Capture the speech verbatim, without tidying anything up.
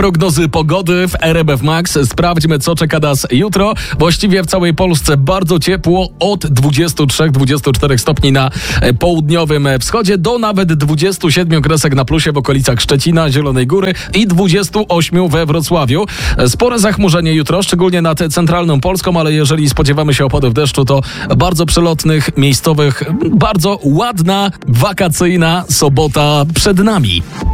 prognozy pogody w R M F Max. Sprawdźmy, co czeka nas jutro. Właściwie w całej Polsce bardzo ciepło, od dwudziestu trzech do dwudziestu czterech stopni na południowym wschodzie do nawet dwudziestu siedmiu kresek na plusie w okolicach Szczecina, Zielonej Góry i dwudziestu ośmiu we Wrocławiu. Spore zachmurzenie jutro, szczególnie nad centralną Polską, ale jeżeli spodziewamy się opadów deszczu, to bardzo przelotnych, miejscowych, bardzo ładna, wakacyjna sobota przed nami.